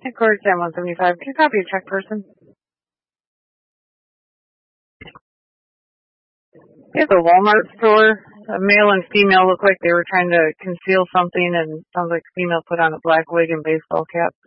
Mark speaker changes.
Speaker 1: Headquarters at 175. Can you copy a check person? It's a Walmart store. A male and female look like they were trying to conceal something, and sounds like the female put on a black wig and baseball cap.